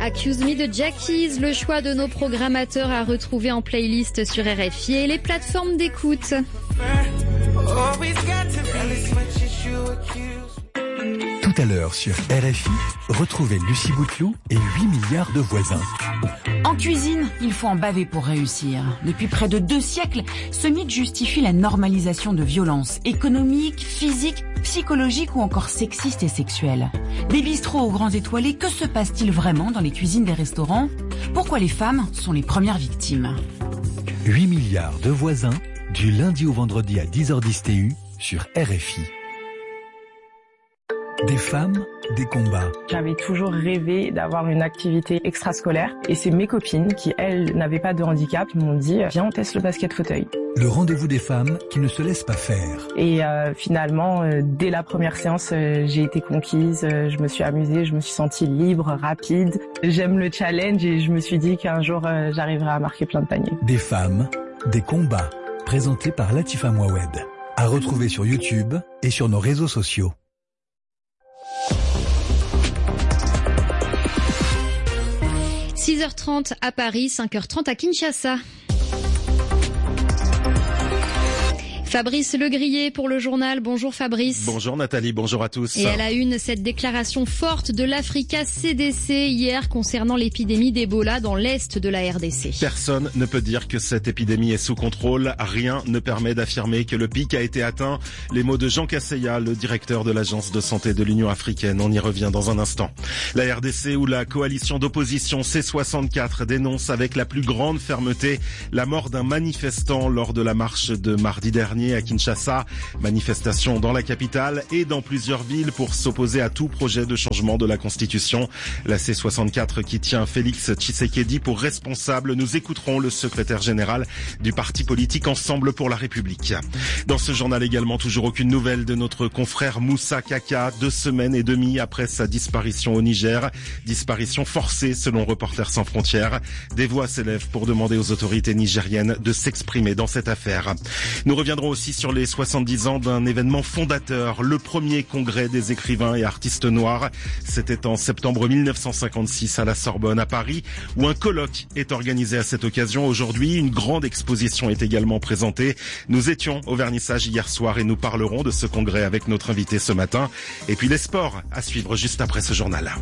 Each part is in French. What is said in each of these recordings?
Accuse Me de Jackies, le choix de nos programmateurs à retrouver en playlist sur RFI et les plateformes d'écoute. Tout à l'heure sur RFI, retrouvez Lucie Bouteloup et 8 milliards de voisins. En cuisine, il faut en baver pour réussir. Depuis près de 2 siècles, ce mythe justifie la normalisation de violences économiques, physiques, psychologiques ou encore sexistes et sexuelles. Des bistrots aux grands étoilés, que se passe-t-il vraiment dans les cuisines des restaurants ? Pourquoi les femmes sont les premières victimes ? 8 milliards de voisins, du lundi au vendredi à 10h10 TU sur RFI. Des femmes, des combats. J'avais toujours rêvé d'avoir une activité extrascolaire et c'est mes copines qui, elles, n'avaient pas de handicap, qui m'ont dit « Viens, on teste le basket fauteuil ». Le rendez-vous des femmes qui ne se laissent pas faire. Et finalement, dès la première séance, j'ai été conquise, je me suis amusée, je me suis sentie libre, rapide. J'aime le challenge et je me suis dit qu'un jour, j'arriverai à marquer plein de paniers. Des femmes, des combats. Présenté par Latifa Mouawed. À retrouver sur YouTube et sur nos réseaux sociaux. – 6h30 à Paris, 5h30 à Kinshasa. Fabrice Legrier pour le journal. Bonjour Fabrice. Bonjour Nathalie, bonjour à tous. Et à la une, cette déclaration forte de l'Africa CDC hier concernant l'épidémie d'Ebola dans l'est de la RDC. Personne ne peut dire que cette épidémie est sous contrôle. Rien ne permet d'affirmer que le pic a été atteint. Les mots de Jean Kaseya, le directeur de l'Agence de santé de l'Union africaine. On y revient dans un instant. La RDC où la coalition d'opposition C64 dénonce avec la plus grande fermeté la mort d'un manifestant lors de la marche de mardi dernier à Kinshasa. Manifestation dans la capitale et dans plusieurs villes pour s'opposer à tout projet de changement de la Constitution. La C64 qui tient Félix Tshisekedi pour responsable. Nous écouterons le secrétaire général du parti politique Ensemble pour la République. Dans ce journal également, toujours aucune nouvelle de notre confrère Moussa Kaka, 2 semaines et demie après sa disparition au Niger. Disparition forcée selon Reporters sans frontières. Des voix s'élèvent pour demander aux autorités nigériennes de s'exprimer dans cette affaire. Nous reviendrons aussi sur les 70 ans d'un événement fondateur, le premier congrès des écrivains et artistes noirs. C'était en septembre 1956 à la Sorbonne à Paris, où un colloque est organisé à cette occasion. Aujourd'hui, une grande exposition est également présentée. Nous étions au vernissage hier soir et nous parlerons de ce congrès avec notre invité ce matin. Et puis les sports à suivre juste après ce journal.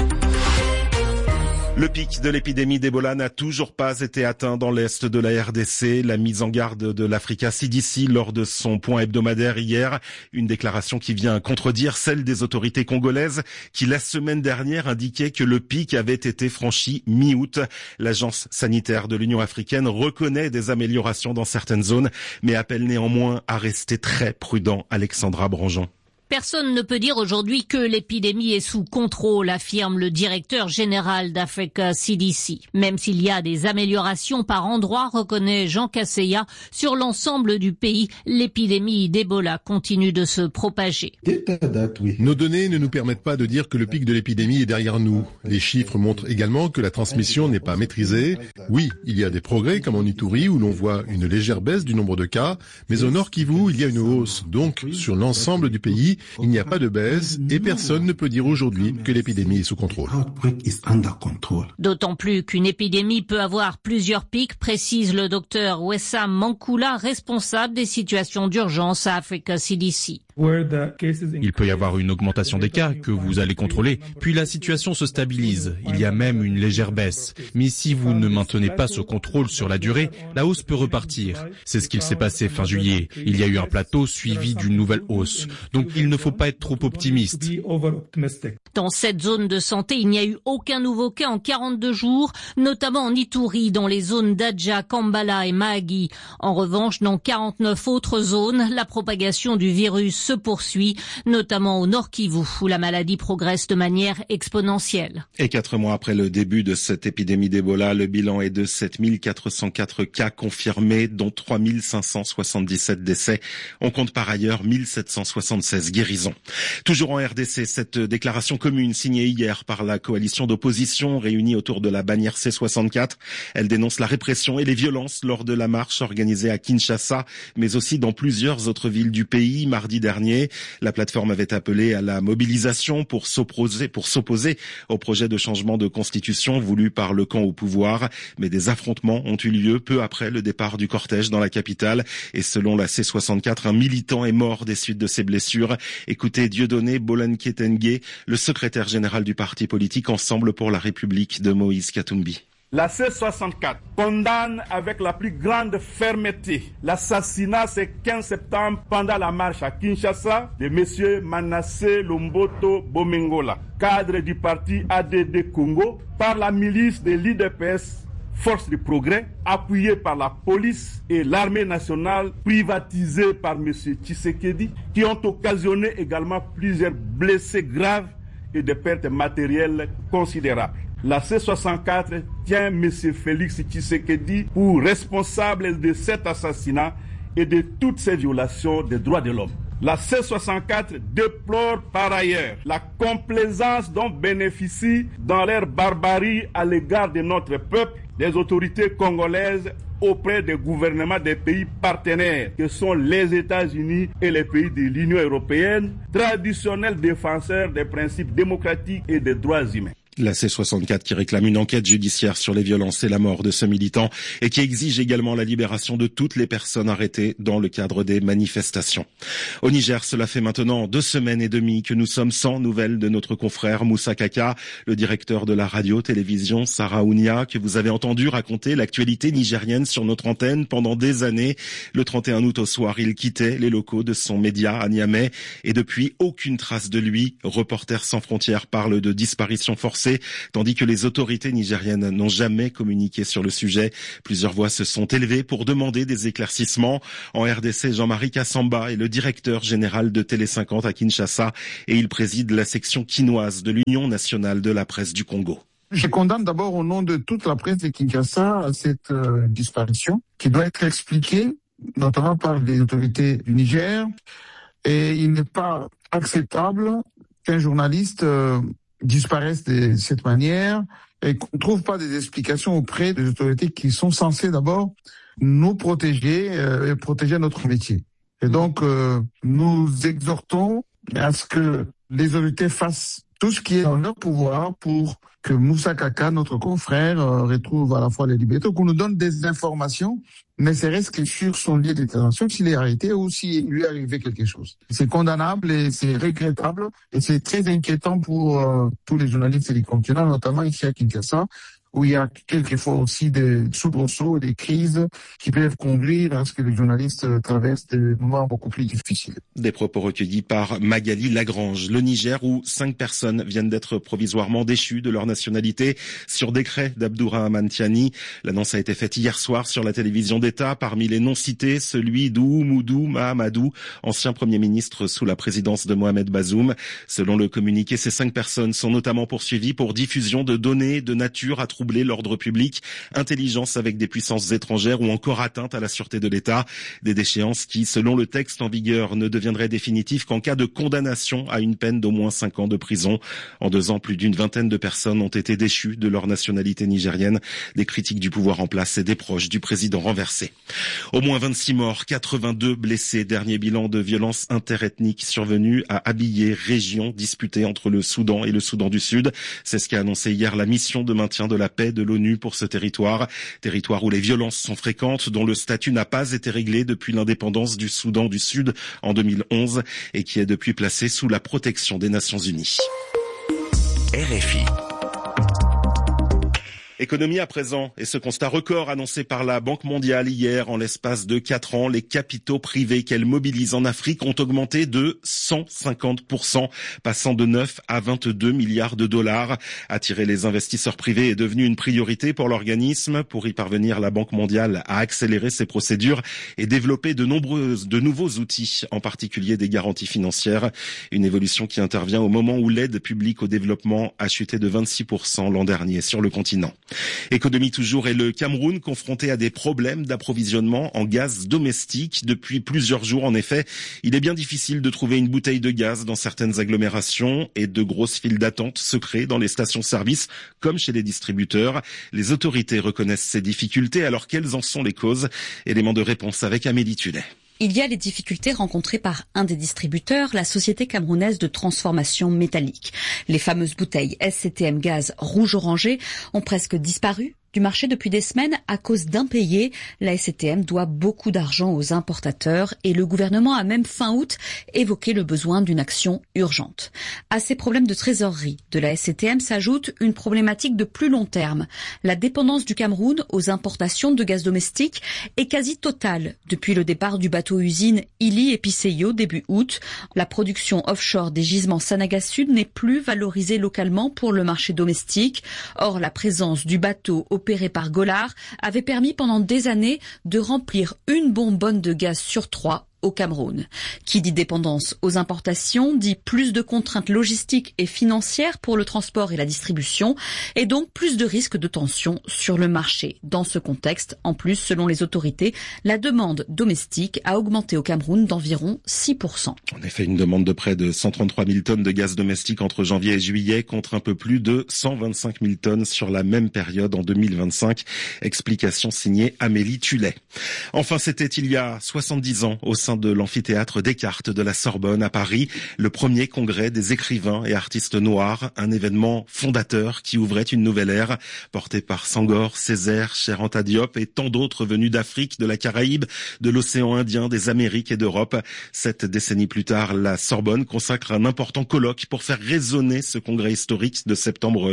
Le pic de l'épidémie d'Ebola n'a toujours pas été atteint dans l'est de la RDC. La mise en garde de l'Africa CDC lors de son point hebdomadaire hier. Une déclaration qui vient contredire celle des autorités congolaises qui, la semaine dernière, indiquaient que le pic avait été franchi mi-août. L'agence sanitaire de l'Union africaine reconnaît des améliorations dans certaines zones, mais appelle néanmoins à rester très prudent. Alexandra Branjon. Personne ne peut dire aujourd'hui que l'épidémie est sous contrôle, affirme le directeur général d'Africa CDC. Même s'il y a des améliorations par endroits, reconnaît Jean Kaseya, sur l'ensemble du pays, l'épidémie d'Ebola continue de se propager. Nos données ne nous permettent pas de dire que le pic de l'épidémie est derrière nous. Les chiffres montrent également que la transmission n'est pas maîtrisée. Oui, il y a des progrès comme en Ituri où l'on voit une légère baisse du nombre de cas, mais au Nord Kivu, il y a une hausse. Donc, sur l'ensemble du pays, il n'y a pas de baisse et personne ne peut dire aujourd'hui que l'épidémie est sous contrôle. D'autant plus qu'une épidémie peut avoir plusieurs pics, précise le docteur Wessam Mankula, responsable des situations d'urgence à Africa CDC. Il peut y avoir une augmentation des cas que vous allez contrôler, puis la situation se stabilise. Il y a même une légère baisse. Mais si vous ne maintenez pas ce contrôle sur la durée, la hausse peut repartir. C'est ce qu'il s'est passé fin juillet. Il y a eu un plateau suivi d'une nouvelle hausse. Donc il ne faut pas être trop optimiste. Dans cette zone de santé, il n'y a eu aucun nouveau cas en 42 jours, notamment en Ituri, dans les zones d'Adja, Kambala et Mahagi. En revanche, dans 49 autres zones, la propagation du virus se poursuit, notamment au Nord Kivu, où la maladie progresse de manière exponentielle. Et 4 mois après le début de cette épidémie d'Ebola, le bilan est de 7404 cas confirmés, dont 3577 décès. On compte par ailleurs 1776 guérisons. Toujours en RDC, cette déclaration commune signée hier par la coalition d'opposition réunie autour de la bannière C64. Elle dénonce la répression et les violences lors de la marche organisée à Kinshasa, mais aussi dans plusieurs autres villes du pays. Mardi dernier, dernier. La plateforme avait appelé à la mobilisation pour s'opposer au projet de changement de constitution voulu par le camp au pouvoir. Mais des affrontements ont eu lieu peu après le départ du cortège dans la capitale. Et selon la C64, un militant est mort des suites de ses blessures. Écoutez Dieudonné Bolanquet-Tengue, le secrétaire général du parti politique Ensemble pour la République de Moïse Katumbi. La C64 condamne avec la plus grande fermeté l'assassinat ce 15 septembre pendant la marche à Kinshasa de M. Manasseh Lomboto Bomengola, cadre du parti ADD Congo, par la milice de l'IDPS, Force du Progrès, appuyée par la police et l'armée nationale privatisée par M. Tshisekedi, qui ont occasionné également plusieurs blessés graves et des pertes matérielles considérables. La C64 tient M. Félix Tshisekedi pour responsable de cet assassinat et de toutes ces violations des droits de l'homme. La C64 déplore par ailleurs la complaisance dont bénéficient dans leur barbarie à l'égard de notre peuple des autorités congolaises auprès des gouvernements des pays partenaires que sont les États-Unis et les pays de l'Union européenne, traditionnels défenseurs des principes démocratiques et des droits humains. La C64 qui réclame une enquête judiciaire sur les violences et la mort de ce militant et qui exige également la libération de toutes les personnes arrêtées dans le cadre des manifestations. Au Niger, cela fait maintenant 2 semaines et demie que nous sommes sans nouvelles de notre confrère Moussa Kaka, le directeur de la radio-télévision Saraounia, que vous avez entendu raconter l'actualité nigérienne sur notre antenne pendant des années. Le 31 août au soir, il quittait les locaux de son média à Niamey et depuis aucune trace de lui. Reporters sans frontières parle de disparition forcée, tandis que les autorités nigériennes n'ont jamais communiqué sur le sujet. Plusieurs voix se sont élevées pour demander des éclaircissements. En RDC, Jean-Marie Kassamba est le directeur général de Télé 50 à Kinshasa et il préside la section quinoise de l'Union nationale de la presse du Congo. Je condamne d'abord au nom de toute la presse de Kinshasa cette disparition qui doit être expliquée, notamment par les autorités du Niger. Et il n'est pas acceptable qu'un journaliste disparaissent de cette manière et qu'on ne trouve pas des explications auprès des autorités qui sont censées d'abord nous protéger et protéger notre métier. Et donc, nous exhortons à ce que les autorités fassent tout ce qui est dans leur pouvoir pour que Moussa Kaka, notre confrère, retrouve à la fois les libertés, qu'on nous donne des informations, ne serait-ce que sur son lieu de détention, s'il est arrêté ou s'il lui est arrivé quelque chose. C'est condamnable et c'est regrettable et c'est très inquiétant pour tous les journalistes du continent, notamment ici à Kinshasa, où il y a quelquefois aussi des soubresauts et des crises qui peuvent conduire à ce que les journalistes traversent des moments beaucoup plus difficiles. Des propos recueillis par Magali Lagrange. Le Niger, où 5 personnes viennent d'être provisoirement déchues de leur nationalité sur décret d'Abdourahmane Tiani. L'annonce a été faite hier soir sur la télévision d'État. Parmi les noms cités, celui d'Oumoudou Mahamadou, ancien Premier ministre sous la présidence de Mohamed Bazoum. Selon le communiqué, ces 5 personnes sont notamment poursuivies pour diffusion de données de nature à troubler l'ordre public, intelligence avec des puissances étrangères ou encore atteinte à la sûreté de l'État. Des déchéances qui, selon le texte en vigueur, ne deviendraient définitives qu'en cas de condamnation à une peine d'au moins 5 ans de prison. En 2 ans, plus d'une vingtaine de personnes ont été déchues de leur nationalité nigérienne. Des critiques du pouvoir en place et des proches du président renversé. Au moins 26 morts, 82 blessés. Dernier bilan de violences interethniques survenues à Abyei, région disputée entre le Soudan et le Soudan du Sud. C'est ce qu'a annoncé hier la mission de maintien de la paix de l'ONU pour ce territoire où les violences sont fréquentes, dont le statut n'a pas été réglé depuis l'indépendance du Soudan du Sud en 2011 et qui est depuis placé sous la protection des Nations Unies. RFI. Économie à présent, et ce constat record annoncé par la Banque mondiale hier, en l'espace de 4 ans, les capitaux privés qu'elle mobilise en Afrique ont augmenté de 150%, passant de 9 à 22 milliards de dollars. Attirer les investisseurs privés est devenu une priorité pour l'organisme. Pour y parvenir, la Banque mondiale a accéléré ses procédures et développé de nouveaux outils, en particulier des garanties financières. Une évolution qui intervient au moment où l'aide publique au développement a chuté de 26% l'an dernier sur le continent. Économie toujours, et le Cameroun confronté à des problèmes d'approvisionnement en gaz domestique depuis plusieurs jours. En effet, il est bien difficile de trouver une bouteille de gaz dans certaines agglomérations et de grosses files d'attente se créent dans les stations-service comme chez les distributeurs. Les autorités reconnaissent ces difficultés, alors quelles en sont les causes? Élément de réponse avec Amélie Tulet. Il y a les difficultés rencontrées par un des distributeurs, la société camerounaise de transformation métallique. Les fameuses bouteilles SCTM Gaz rouge-orangé ont presque disparu du marché depuis des semaines à cause d'impayés. La SCTM doit beaucoup d'argent aux importateurs et le gouvernement a même fin août évoqué le besoin d'une action urgente. À ces problèmes de trésorerie de la SCTM s'ajoute une problématique de plus long terme. La dépendance du Cameroun aux importations de gaz domestique est quasi totale depuis le départ du bateau-usine Ili et Piseyo début août. La production offshore des gisements Sanaga Sud n'est plus valorisée localement pour le marché domestique. Or, la présence du bateau opéré par Golar avait permis pendant des années de remplir une bonbonne de gaz sur 3 au Cameroun. Qui dit dépendance aux importations dit plus de contraintes logistiques et financières pour le transport et la distribution et donc plus de risques de tension sur le marché. Dans ce contexte, en plus, selon les autorités, la demande domestique a augmenté au Cameroun d'environ 6%. En effet, une demande de près de 133 000 tonnes de gaz domestique entre janvier et juillet contre un peu plus de 125 000 tonnes sur la même période en 2025. Explication signée Amélie Tullet. Enfin, c'était il y a 70 ans au sein de l'amphithéâtre Descartes de la Sorbonne à Paris, le premier congrès des écrivains et artistes noirs, un événement fondateur qui ouvrait une nouvelle ère, porté par Senghor, Césaire, Cheikh Anta Diop et tant d'autres venus d'Afrique, de la Caraïbe, de l'océan Indien, des Amériques et d'Europe. 7 décennies plus tard, la Sorbonne consacre un important colloque pour faire résonner ce congrès historique de septembre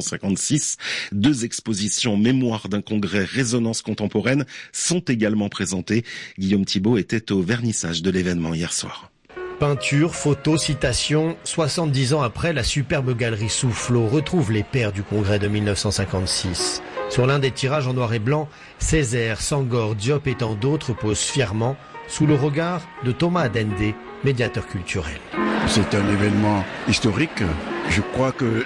1956. 2 expositions mémoire d'un congrès résonance contemporaine sont également présentées. Guillaume Thibault était au vernissage de l'événement hier soir. Peinture, photos, citations, 70 ans après, la superbe galerie Soufflot retrouve les pères du congrès de 1956. Sur l'un des tirages en noir et blanc, Césaire, Senghor, Diop et tant d'autres posent fièrement sous le regard de Thomas Adende, médiateur culturel. C'est un événement historique. Je crois que